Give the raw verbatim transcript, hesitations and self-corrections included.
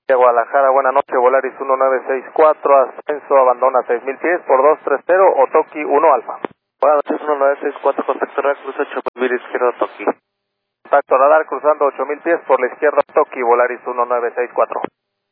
De Guadalajara, buenas noches, Volaris uno nueve seis cuatro, ascenso, abandona seis mil pies por dos tres cero, Otoki uno Alfa. Buenas noches, uno nueve seis cuatro, contacto radar, cruza ocho mil izquierda, Otoki. Contacto radar cruzando ocho mil pies por la izquierda, Otoki, Volaris uno nueve seis cuatro.